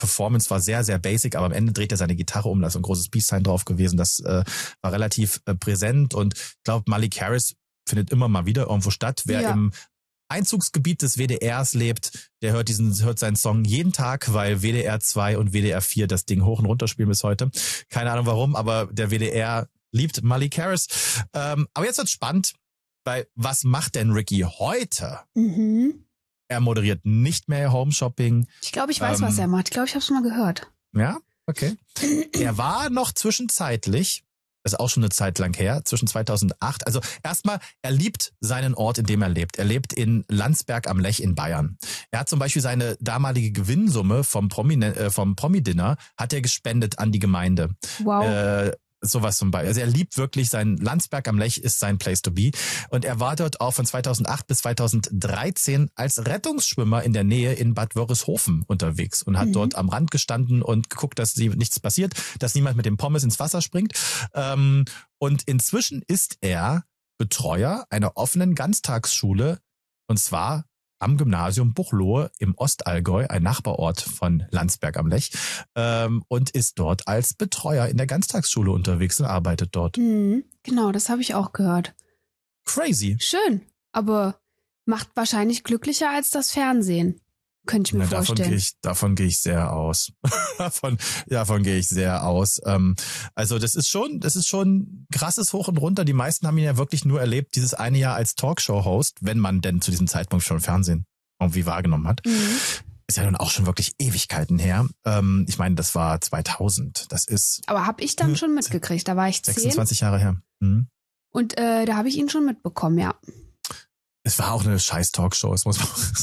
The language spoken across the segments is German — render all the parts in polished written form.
Performance war sehr, sehr basic, aber am Ende dreht er seine Gitarre um, da ist ein großes Peace-Sign drauf gewesen. Das war relativ präsent und ich glaube, Malik Harris findet immer mal wieder irgendwo statt. Wer im Einzugsgebiet des WDRs lebt, der hört seinen Song jeden Tag, weil WDR 2 und WDR 4 das Ding hoch und runter spielen bis heute. Keine Ahnung warum, aber der WDR liebt Malik Harris. Aber jetzt wird's spannend, weil was macht denn Ricky heute? Er moderiert nicht mehr Home Shopping. Ich glaube, ich weiß, was er macht. Ich glaube, ich habe es mal gehört. Ja, okay. Er war noch zwischenzeitlich, das ist auch schon eine Zeit lang her, zwischen 2008. Also erstmal, er liebt seinen Ort, in dem er lebt. Er lebt in Landsberg am Lech in Bayern. Er hat zum Beispiel seine damalige Gewinnsumme vom Promi-Dinner hat er gespendet an die Gemeinde. Wow. Sowas zum Beispiel. Also er liebt wirklich sein Landsberg am Lech ist sein Place to be. Und er war dort auch von 2008 bis 2013 als Rettungsschwimmer in der Nähe in Bad Wörishofen unterwegs und hat dort am Rand gestanden und geguckt, dass nichts passiert, dass niemand mit dem Pommes ins Wasser springt. Und inzwischen ist er Betreuer einer offenen Ganztagsschule und zwar am Gymnasium Buchloe im Ostallgäu, ein Nachbarort von Landsberg am Lech, und ist dort als Betreuer in der Ganztagsschule unterwegs und arbeitet dort. Genau, das habe ich auch gehört. Crazy. Schön, aber macht wahrscheinlich glücklicher als das Fernsehen. Könnte ich mir vorstellen. Davon gehe ich sehr aus. davon gehe ich sehr aus. Also das ist schon krasses Hoch und Runter. Die meisten haben ihn ja wirklich nur erlebt, dieses eine Jahr als Talkshow-Host, wenn man denn zu diesem Zeitpunkt schon Fernsehen irgendwie wahrgenommen hat. Ist ja nun auch schon wirklich Ewigkeiten her. Ich meine, das war 2000. Das ist. Aber habe ich dann schon mitgekriegt. Da war ich 10. 26 Jahre her. Und da habe ich ihn schon mitbekommen, ja. Es war auch eine scheiß Talkshow. Es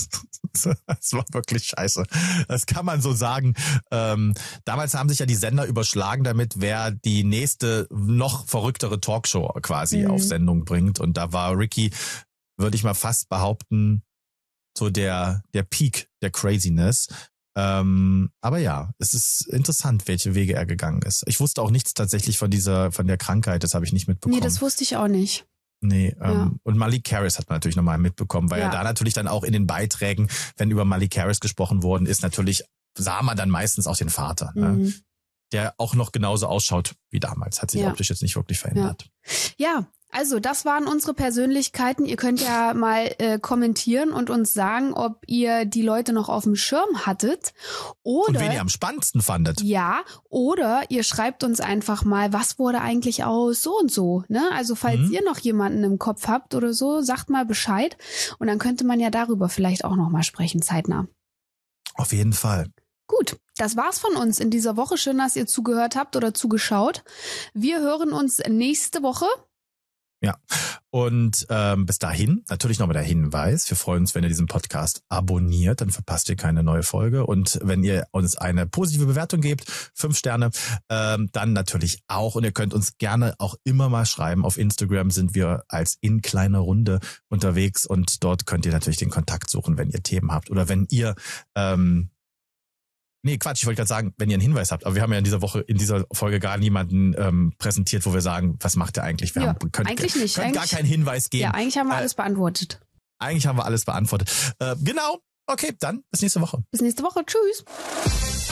war wirklich scheiße. Das kann man so sagen. Damals haben sich ja die Sender überschlagen damit, wer die nächste, noch verrücktere Talkshow quasi auf Sendung bringt. Und da war Ricky, würde ich mal fast behaupten, so der Peak der Craziness. Aber ja, es ist interessant, welche Wege er gegangen ist. Ich wusste auch nichts tatsächlich von der Krankheit. Das habe ich nicht mitbekommen. Nee, das wusste ich auch nicht. Nee, und Malik Harris hat man natürlich nochmal mitbekommen, weil er da natürlich dann auch in den Beiträgen, wenn über Malik Harris gesprochen worden ist, natürlich sah man dann meistens auch den Vater, ne? Der auch noch genauso ausschaut wie damals, hat sich optisch jetzt nicht wirklich verändert. Ja, also das waren unsere Persönlichkeiten. Ihr könnt ja mal kommentieren und uns sagen, ob ihr die Leute noch auf dem Schirm hattet oder und wen ihr am spannendsten fandet. Ja, oder ihr schreibt uns einfach mal, was wurde eigentlich aus so und so, ne? Also falls ihr noch jemanden im Kopf habt oder so, sagt mal Bescheid und dann könnte man ja darüber vielleicht auch noch mal sprechen, zeitnah. Auf jeden Fall. Gut, das war's von uns in dieser Woche. Schön, dass ihr zugehört habt oder zugeschaut. Wir hören uns nächste Woche. Ja, und bis dahin natürlich nochmal der Hinweis, wir freuen uns, wenn ihr diesen Podcast abonniert, dann verpasst ihr keine neue Folge und wenn ihr uns eine positive Bewertung gebt, 5 Sterne, dann natürlich auch und ihr könnt uns gerne auch immer mal schreiben, auf Instagram sind wir als in kleiner Runde unterwegs und dort könnt ihr natürlich den Kontakt suchen, wenn ihr Themen habt oder wenn ihr Nee, Quatsch, ich wollte gerade sagen, wenn ihr einen Hinweis habt, aber wir haben ja in dieser Folge gar niemanden präsentiert, wo wir sagen, was macht der eigentlich? Wir können gar keinen Hinweis geben. Ja, eigentlich haben wir alles beantwortet. Genau, okay, dann bis nächste Woche. Bis nächste Woche, tschüss.